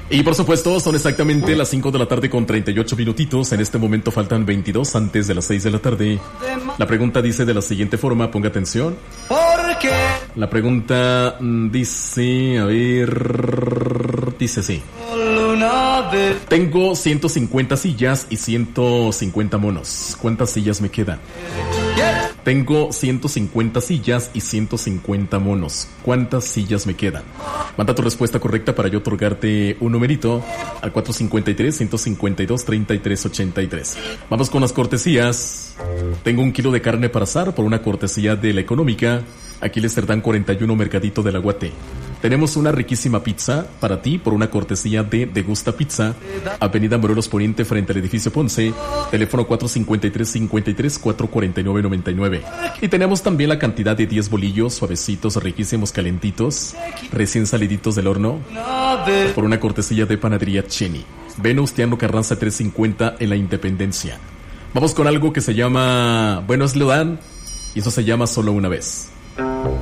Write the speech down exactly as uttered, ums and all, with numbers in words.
Y por supuesto, son exactamente las cinco de la tarde con treinta y ocho minutitos. En este momento faltan veintidós antes de las seis de la tarde. La pregunta dice de la siguiente forma, ponga atención. ¿Por qué? La pregunta dice, a ver, dice así. Tengo ciento cincuenta sillas y ciento cincuenta monos. ¿Cuántas sillas me quedan? Tengo ciento cincuenta sillas y ciento cincuenta monos. ¿Cuántas sillas me quedan? Manda tu respuesta correcta para yo otorgarte un numerito al cuatro cinco tres, ciento cincuenta y dos, treinta y tres ochenta y tres. Vamos con las cortesías. Tengo un kilo de carne para asar por una cortesía de La Económica. Aquiles Cerdán cuarenta y uno, Mercadito del Aguate. Tenemos una riquísima pizza para ti por una cortesía de Degusta Pizza, Avenida Morelos Poniente frente al edificio Ponce, teléfono cuatro cinco tres, cincuenta y tres, cuatro cuarenta y nueve, noventa y nueve. Y tenemos también la cantidad de diez bolillos suavecitos, riquísimos, calentitos, recién saliditos del horno, por una cortesía de Panadería Cheni, Venustiano Carranza trescientos cincuenta en La Independencia. Vamos con algo que se llama, bueno, es Leodán, y eso se llama Solo Una Vez.